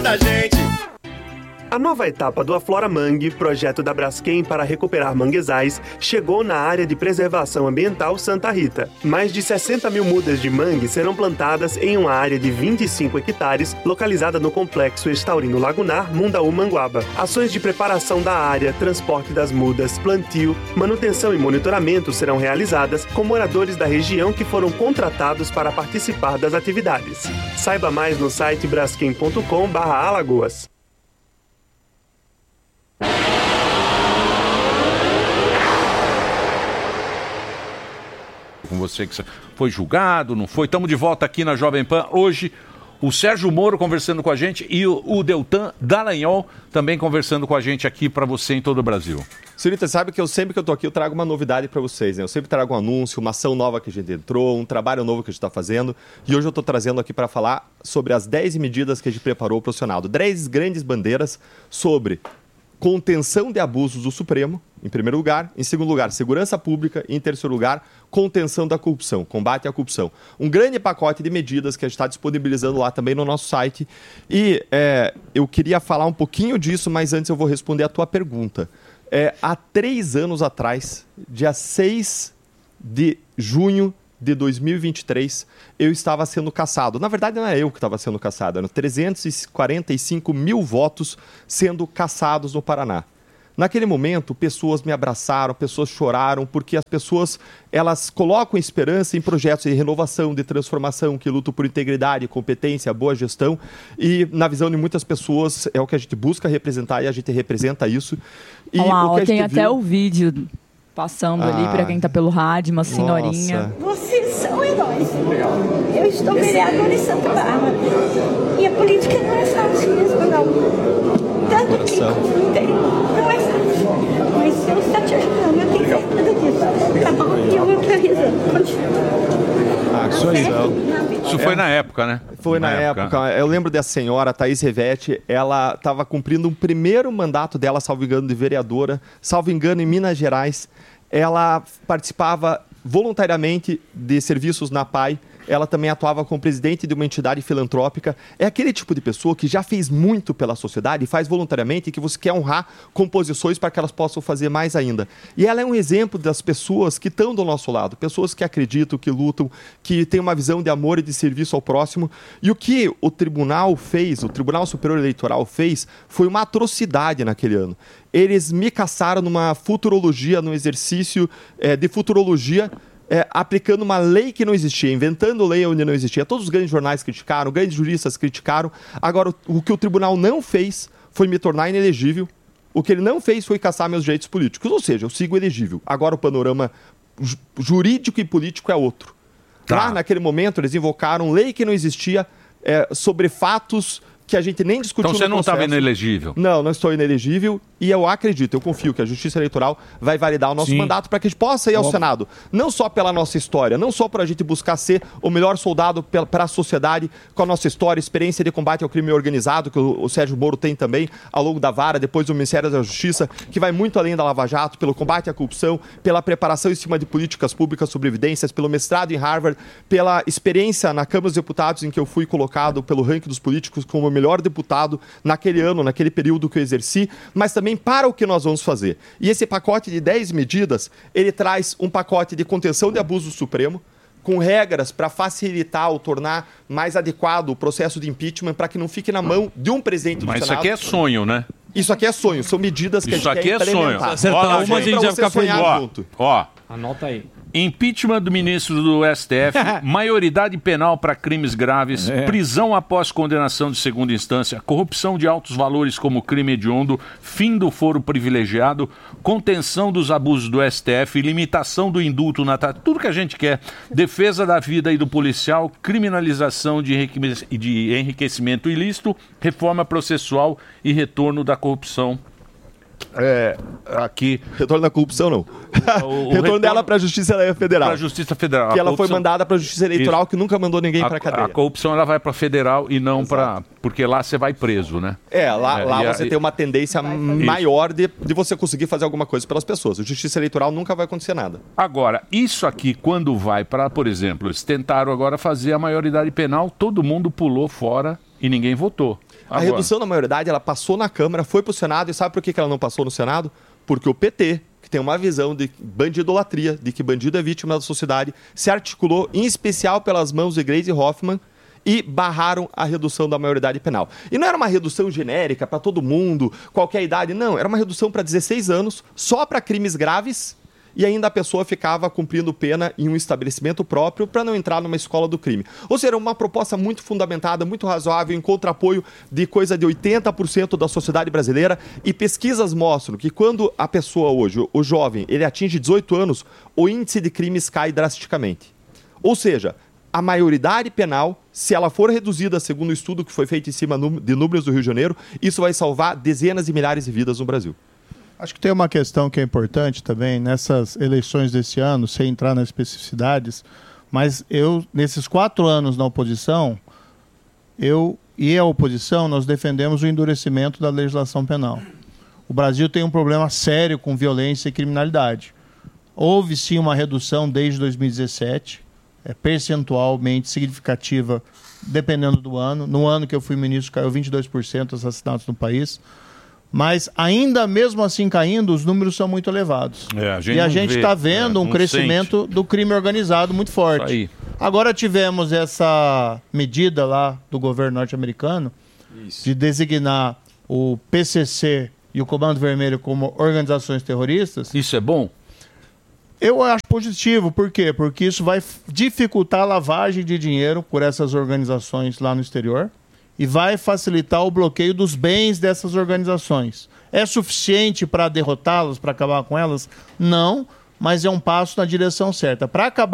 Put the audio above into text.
da gente. A nova etapa do Aflora Mangue, projeto da Braskem para recuperar manguezais, chegou na área de preservação ambiental Santa Rita. Mais de 60 mil mudas de mangue serão plantadas em uma área de 25 hectares, localizada no Complexo Estaurino Lagunar, Mundaú, Manguaba. Ações de preparação da área, transporte das mudas, plantio, manutenção e monitoramento serão realizadas com moradores da região que foram contratados para participar das atividades. Saiba mais no site braskem.com/Alagoas. Com você que foi julgado, não foi? Estamos de volta aqui na Jovem Pan. Hoje, o Sérgio Moro conversando com a gente e o Deltan Dallagnol também conversando com a gente aqui para você em todo o Brasil. Senhorita, sabe que sempre que eu tô aqui eu trago uma novidade para vocês, né? Eu sempre trago um anúncio, uma ação nova que a gente entrou, um trabalho novo que a gente está fazendo. E hoje eu estou trazendo aqui para falar sobre as 10 medidas que a gente preparou para o Senado. 10 grandes bandeiras sobre contenção de abusos do Supremo, em primeiro lugar. Em segundo lugar, segurança pública. E em terceiro lugar, contenção da corrupção, combate à corrupção. Um grande pacote de medidas que a gente está disponibilizando lá também no nosso site. E eu queria falar um pouquinho disso, mas antes eu vou responder a tua pergunta. Há 3 anos atrás, dia 6 de junho de 2023, eu estava sendo cassado. Na verdade, não é eu que estava sendo cassado, eram 345 mil votos sendo cassados no Paraná. Naquele momento, pessoas me abraçaram, pessoas choraram, porque as pessoas, elas colocam esperança em projetos de renovação, de transformação, que lutam por integridade, competência, boa gestão, e na visão de muitas pessoas é o que a gente busca representar e a gente representa isso. E tem até o vídeo passando ali para quem está pelo rádio, uma senhorinha. Vocês são heróis. Eu estou vereadora em Santa Bárbara. E a política não é fácil mesmo, não. Tanto que não é fácil. Mas eu estou te ajudando, eu tenho certeza disso. Tá bom? E eu priorizando. Continua. Isso aí. Isso foi na época, né? Foi na época. Eu lembro dessa senhora, Thaís Revete, ela estava cumprindo um primeiro mandato dela, salvo engano, de vereadora, salvo engano, em Minas Gerais. Ela participava voluntariamente de serviços na PAI. Ela também atuava como presidente de uma entidade filantrópica. É aquele tipo de pessoa que já fez muito pela sociedade e faz voluntariamente e que você quer honrar com posições para que elas possam fazer mais ainda. E ela é um exemplo das pessoas que estão do nosso lado, pessoas que acreditam, que lutam, que têm uma visão de amor e de serviço ao próximo. E o que o Tribunal fez, o Tribunal Superior Eleitoral fez, foi uma atrocidade naquele ano. Eles me cassaram numa futurologia, num exercício de futurologia, aplicando uma lei que não existia, inventando lei onde não existia. Todos os grandes jornais criticaram, grandes juristas criticaram. Agora, o que o tribunal não fez foi me tornar inelegível. O que ele não fez foi cassar meus direitos políticos. Ou seja, eu sigo elegível. Agora o panorama jurídico e político é outro. Lá, naquele momento, eles invocaram lei que não existia sobre fatos que a gente nem discutiu. Então você não estava inelegível? Não, não estou inelegível e eu acredito, eu confio que a Justiça Eleitoral vai validar o nosso mandato para que a gente possa ir ao Senado. Não só pela nossa história, não só para a gente buscar ser o melhor soldado para a sociedade com a nossa história, experiência de combate ao crime organizado, que o Sérgio Moro tem também ao longo da vara, depois do Ministério da Justiça, que vai muito além da Lava Jato, pelo combate à corrupção, pela preparação em cima de políticas públicas sobre evidências, pelo mestrado em Harvard, pela experiência na Câmara dos Deputados, em que eu fui colocado pelo ranking dos políticos como o melhor deputado naquele ano, naquele período que eu exerci, mas também para o que nós vamos fazer. E esse pacote de 10 medidas, ele traz um pacote de contenção de abuso supremo, com regras para facilitar ou tornar mais adequado o processo de impeachment para que não fique na mão de um presidente do Senado. Mas isso aqui é sonho, né? Isso aqui é sonho, são medidas que isso a gente quer implementar. Isso aqui é sonho. Acertar uma, a gente já fica feliz. Ó, anota aí. Impeachment do ministro do STF, maioridade penal para crimes graves, prisão após condenação de segunda instância, corrupção de altos valores como crime hediondo, fim do foro privilegiado, contenção dos abusos do STF, limitação do indulto na tudo que a gente quer, defesa da vida e do policial, criminalização de enriquecimento ilícito, reforma processual e retorno da corrupção. Aqui. Retorno da corrupção, não. O retorno dela para a Justiça Federal. Para a Justiça Federal. Que ela foi mandada para a Justiça Eleitoral, isso. Que nunca mandou ninguém para a cadeia. A corrupção ela vai para a federal e não para... Porque lá você vai preso, né? Lá você tem uma tendência maior de você conseguir fazer alguma coisa pelas pessoas. A Justiça Eleitoral nunca vai acontecer nada. Agora, isso aqui, quando vai para, por exemplo, eles tentaram agora fazer a maioridade penal, todo mundo pulou fora e ninguém votou. A redução da maioridade, ela passou na Câmara, foi para o Senado, e sabe por que ela não passou no Senado? Porque o PT, que tem uma visão de bandidolatria, de que bandido é vítima da sociedade, se articulou, em especial pelas mãos de Gleisi Hoffmann, e barraram a redução da maioridade penal. E não era uma redução genérica para todo mundo, qualquer idade, não. Era uma redução para 16 anos, só para crimes graves, e ainda a pessoa ficava cumprindo pena em um estabelecimento próprio para não entrar numa escola do crime. Ou seja, uma proposta muito fundamentada, muito razoável, em contra-apoio de coisa de 80% da sociedade brasileira. E pesquisas mostram que quando a pessoa hoje, o jovem, ele atinge 18 anos, o índice de crimes cai drasticamente. Ou seja, a maioridade penal, se ela for reduzida, segundo o estudo que foi feito em cima de números do Rio de Janeiro, isso vai salvar dezenas de milhares de vidas no Brasil. Acho que tem uma questão que é importante também nessas eleições desse ano, sem entrar nas especificidades, mas nesses 4 anos na oposição, eu e a oposição, nós defendemos o endurecimento da legislação penal. O Brasil tem um problema sério com violência e criminalidade. Houve sim uma redução desde 2017, percentualmente significativa, dependendo do ano. No ano que eu fui ministro, caiu 22% os assassinatos no país. Mas ainda mesmo assim caindo, os números são muito elevados. E a gente está vendo um crescimento do crime organizado muito forte. Agora tivemos essa medida lá do governo norte-americano de designar o PCC e o Comando Vermelho como organizações terroristas. Isso é bom? Eu acho positivo. Por quê? Porque isso vai dificultar a lavagem de dinheiro por essas organizações lá no exterior e vai facilitar o bloqueio dos bens dessas organizações. É suficiente para derrotá-las, para acabar com elas? Não, mas é um passo na direção certa. Para acabar